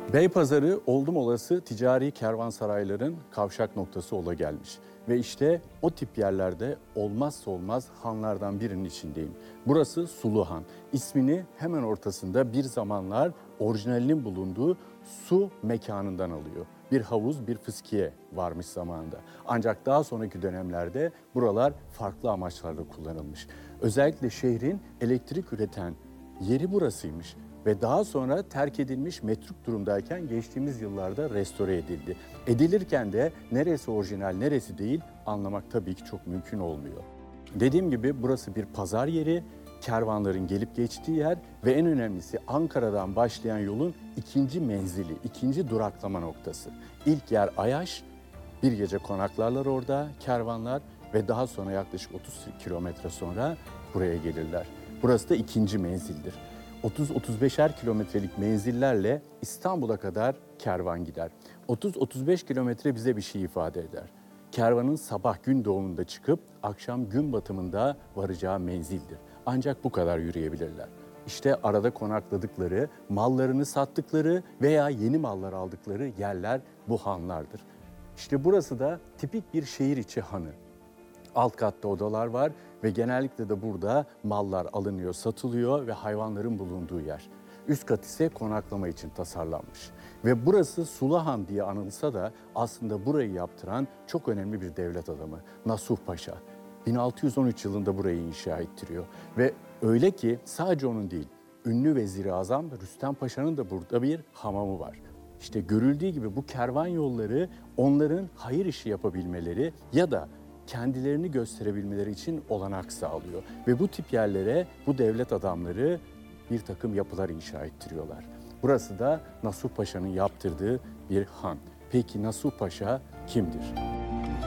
Beypazarı oldum olası ticari kervansarayların kavşak noktası ola gelmiş. Ve işte o tip yerlerde olmazsa olmaz hanlardan birinin içindeyim. Burası Suluhan. İsmini hemen ortasında bir zamanlar orijinalinin bulunduğu su mekanından alıyor. Bir havuz, bir fıskiye varmış zamanında. Ancak daha sonraki dönemlerde buralar farklı amaçlarla kullanılmış. Özellikle şehrin elektrik üreten yeri burasıymış. Ve daha sonra terk edilmiş metruk durumdayken geçtiğimiz yıllarda restore edildi. Edilirken de neresi orijinal neresi değil anlamak tabii ki çok mümkün olmuyor. Dediğim gibi burası bir pazar yeri, kervanların gelip geçtiği yer ve en önemlisi Ankara'dan başlayan yolun ikinci menzili, ikinci duraklama noktası. İlk yer Ayaş, bir gece konaklarlar orada kervanlar ve daha sonra yaklaşık 30 kilometre sonra buraya gelirler. Burası da ikinci menzildir. 30-35'er kilometrelik menzillerle İstanbul'a kadar kervan gider. 30-35 kilometre bize bir şey ifade eder. Kervanın sabah gün doğumunda çıkıp akşam gün batımında varacağı menzildir. Ancak bu kadar yürüyebilirler. İşte arada konakladıkları, mallarını sattıkları veya yeni mallar aldıkları yerler bu hanlardır. İşte burası da tipik bir şehir içi hanı. Alt katta odalar var ve genellikle de burada mallar alınıyor, satılıyor ve hayvanların bulunduğu yer. Üst kat ise konaklama için tasarlanmış. Ve burası Suluhan diye anılsa da aslında burayı yaptıran çok önemli bir devlet adamı Nasuh Paşa. 1613 yılında burayı inşa ettiriyor ve öyle ki sadece onun değil, ünlü Vezir-i Azam Rüstem Paşa'nın da burada bir hamamı var. İşte görüldüğü gibi bu kervan yolları onların hayır işi yapabilmeleri ya da kendilerini gösterebilmeleri için olanak sağlıyor. Ve bu tip yerlere bu devlet adamları bir takım yapılar inşa ettiriyorlar. Burası da Nasuh Paşa'nın yaptırdığı bir han. Peki Nasuh Paşa kimdir?